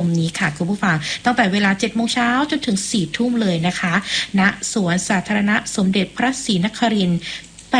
นี้ค่ะคุณผู้ฟังตั้งแต่เวลา 7 โมงเช้าจนถึง 4 ทุ่มเลยนะคะณสวนสาธารณะสมเด็จพระศรีนครินทร์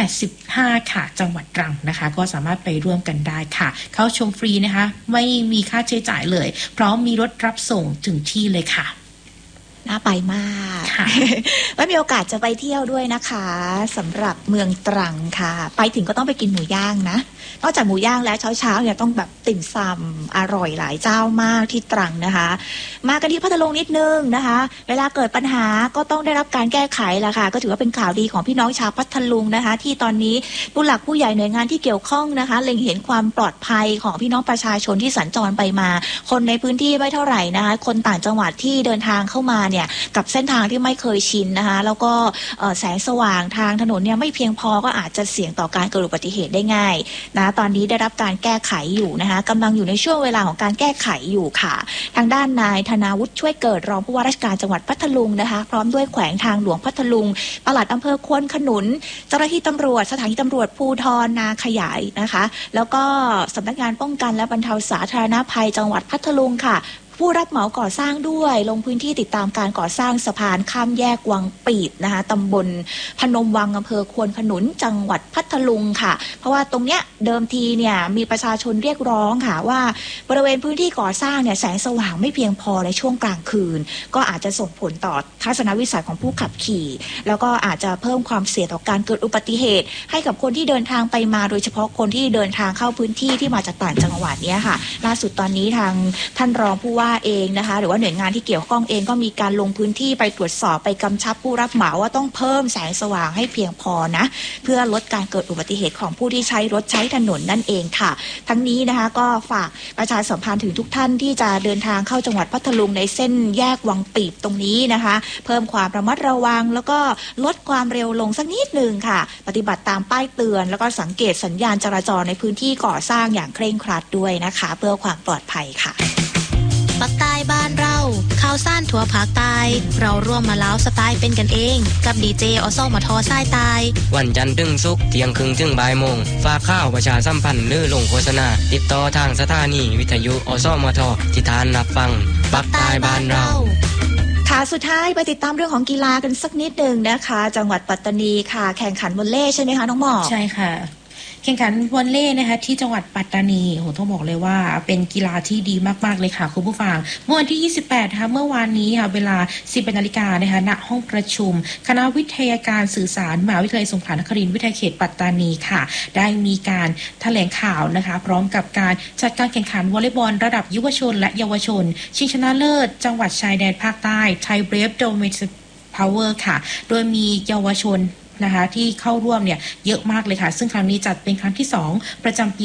85 ค่ะจังหวัดตรังนะคะก็สามารถไปร่วมกันได้ค่ะเข้าชมฟรีนะคะไม่มีค่าใช้จ่ายเลยพร้อมมีรถรับส่งถึงที่เลยค่ะน่าไปมากแล้วมีโอกาสจะไปเที่ยวด้วยนะคะสำหรับเมืองตรังค่ะไปถึงก็ต้องไปกินหมูย่างนะนอกจากหมูย่างแล้วเช้าเนี่ยต้องแบบติ่มซำอร่อยหลายเจ้ามากที่ตรังนะคะมากันที่พัทลุงนิดนึงนะคะเวลาเกิดปัญหาก็ต้องได้รับการแก้ไขละค่ะก็ถือว่าเป็นข่าวดีของพี่น้องชาวพัทลุงนะคะที่ตอนนี้ผู้หลักผู้ใหญ่หน่วยงานที่เกี่ยวข้องนะคะเล็งเห็นความปลอดภัยของพี่น้องประชาชนที่สัญจรไปมาคนในพื้นที่ไม่เท่าไหร่นะคะคนต่างจังหวัดที่เดินทางเข้ามาเนี่ยกับเส้นทางที่ไม่เคยชินนะคะแล้วก็แสงสว่างทางถนนเนี่ยไม่เพียงพอก็อาจจะเสี่ยงต่อการเกิดอุบัติเหตุได้ง่ายนะตอนนี้ได้รับการแก้ไขอยู่นะคะกำลังอยู่ในช่วงเวลาของการแก้ไขอยู่ค่ะทางด้านนายธนาวุฒิช่วยเกิดรองผู้ว่าราชการจังหวัดพัทลุงนะคะพร้อมด้วยแขวงทางหลวงพัทลุงปลัดอำเภอควนขนุนเจ้าหน้าที่ตำรวจสถานีตำรวจภูธรนาขยายนะคะแล้วก็สำนักงานป้องกันและบรรเทาสาธารณภัยจังหวัดพัทลุงค่ะผู้รับเหมาก่อสร้างด้วยลงพื้นที่ติดตามการก่อสร้างสะพานข้ามแยกวังปีดนะคะตำบลพนมวังอำเภอควนขนุนจังหวัดพัทลุงค่ะเพราะว่าตรงเนี้ยเดิมทีเนี่ยมีประชาชนเรียกร้องค่ะว่าบริเวณพื้นที่ก่อสร้างเนี่ยแสงสว่างไม่เพียงพอในช่วงกลางคืนก็อาจจะส่งผลต่อทัศนวิสัยของผู้ขับขี่แล้วก็อาจจะเพิ่มความเสี่ยงต่อการเกิดอุบัติเหตุให้กับคนที่เดินทางไปมาโดยเฉพาะคนที่เดินทางเข้าพื้นที่ที่มาจากต่างจังหวัดเนี้ยค่ะล่าสุดตอนนี้ทางท่านรองผู้ว่าเองนะคะหรือว่าหน่วยงานที่เกี่ยวข้องเองก็มีการลงพื้นที่ไปตรวจสอบไปกำชับผู้รับเหมาว่าต้องเพิ่มแสงสว่างให้เพียงพอนะเพื่อลดการเกิดอุบัติเหตุของผู้ที่ใช้รถใช้ถนนนั่นเองค่ะทั้งนี้นะคะก็ฝากประชาสัมพันธ์ถึงทุกท่านที่จะเดินทางเข้าจังหวัดพัทลุงในเส้นแยกวังปีบตรงนี้นะคะเพิ่มความระมัดระวังแล้วก็ลดความเร็วลงสักนิดนึงค่ะปฏิบัติตามป้ายเตือนแล้วก็สังเกตสัญญาณจราจรในพื้นที่ก่อสร้างอย่างเคร่งครัดด้วยนะคะเพื่อความปลอดภัยค่ะปักใต้บ้านเราข่าวซ่านทั่วภาคใต้เราร่วมมาเล้าสไตล์เป็นกันเองกับดีเจอสมทสายใต้วันจันทร์ถึงศุกร์เที่ยงครึ่งถึงบ่ายโมงฝากข่าวประชาสัมพันธ์หรือลงโฆษณาติดต่อทางสถานีวิทยุอสมทที่ทานรับฟังปักใต้บ้านเราค่ะสุดท้ายไปติดตามเรื่องของกีฬากันสักนิดหนึ่งนะคะจังหวัดปัตตานีค่ะแข่งขันวอลเลย์ใช่ไหมคะน้องหมอใช่ค่ะแข่งขันวอลเลย์นะคะที่จังหวัดปัตตานีโหต้องบอกเลยว่าเป็นกีฬาที่ดีมากๆเลยค่ะคุณผู้ฟังเมื่อวันที่28ค่ะเมื่อวานนี้ค่ะเวลา 10 นาฬิกานะคะณห้องประชุมคณะวิทยาการสื่อสารมหาวิทยาลัยสงขลานครินทร์วิทยาเขตปัตตานีค่ะได้มีการแถลงข่าวนะคะพร้อมกับการจัดการแข่งขันวอลเลย์บอลระดับยุวชนและเยาวชนชิงชนะเลิศจังหวัดชายแดนภาคใต้ไทยเบรฟโดเมสพาวเวอร์ค่ะโดยมีเยาวชนนะคะที่เข้าร่วมเนี่ยเยอะมากเลยค่ะซึ่งครั้งนี้จัดเป็นครั้งที่2ประจำปี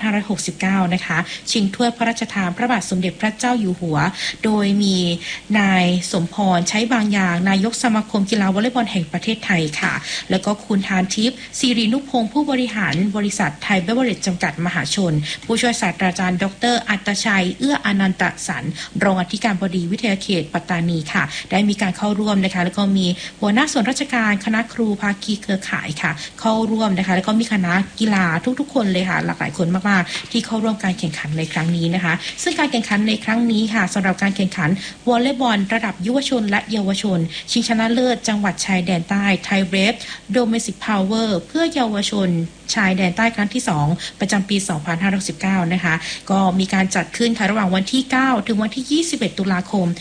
2569นะคะชิงถ้วยพระราชทานพระบาทสมเด็จพระเจ้าอยู่หัวโดยมีนายสมพรใช้บางอย่างนายกสมาคมกีฬาวอลเลย์บอลแห่งประเทศไทยค่ะแล้วก็คุณทานทิพย์ศิรินุพงศ์ผู้บริหารบริษัทไทยเบเวอเรจจำกัดมหาชนผู้ช่วยศาสตราจารย์ดร.อัตชัยเอื้ออนันตสันรองอธิการบดีวิทยาเขตปัตตานีค่ะได้มีการเข้าร่วมนะคะแล้วก็มีหัวหน้าส่วนราชการคณะครูภาคีเครือข่ายค่ะเข้าร่วมนะคะแล้วก็มีคณะกีฬาทุกๆคนเลยค่ะหลากหลายคนมากๆที่เข้าร่วมการแข่งขันในครั้งนี้นะคะซึ่งการแข่งขันในครั้งนี้ค่ะสำหรับการแข่งขันวอลเลย์บอลระดับยุวชนและเยาวชนชิงชนะเลิศจังหวัดชายแดนใต้ไทยเบรฟโดเมสติกพาวเวอร์เพื่อเยาวชนชายแดนใต้ครั้งที่2ประจำปี2519นะคะก็มีการจัดขึ้นค่ะระหว่างวันที่9ถึงวันที่21ตุลาคม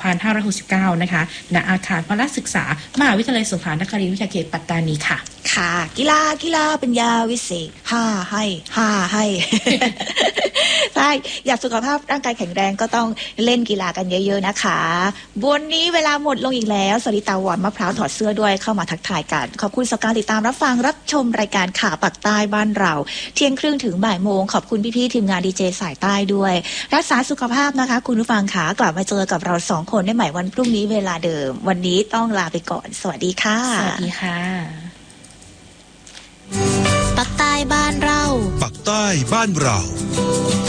2569นะคะณอาคารพละศึกษามหาวิทยาลัยสงขลานครินทร์วิทยาเขตปัตตานีค่ะค่ะกีฬาเป็นยาวิเศษให้ใช่อยากสุขภาพร่างกายแข็งแรงก็ต้องเล่นกีฬากันเยอะๆนะคะวันนี้เวลาหมดลงอีกแล้วสริตาหวานมะพร้าวถอดเสื้อด้วยเข้ามาทักทายกันขอบคุณสำหรับการติดตามรับฟังรับชมรายการข่าวปักใต้บ้านเราเที่ยงครึ่งถึงบ่ายโมงขอบคุณพี่ๆทีมงานดีเจสายใต้ด้วยรักษาสุขภาพนะคะคุณผู้ฟังค่ะกลับมาเจอกับเรา2คนได้ใหม่วันพรุ่งนี้เวลาเดิมวันนี้ต้องลาไปก่อนสวัสดีค่ะสวัสดีค่ะปักใต้บ้านเราปักใต้บ้านเรา